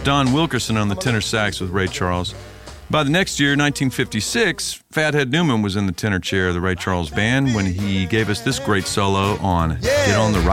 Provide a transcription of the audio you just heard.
Don Wilkerson on the tenor sax with Ray Charles. By the next year, 1956, Fathead Newman was in the tenor chair of the Ray Charles Band when he gave us this great solo on Get on the Right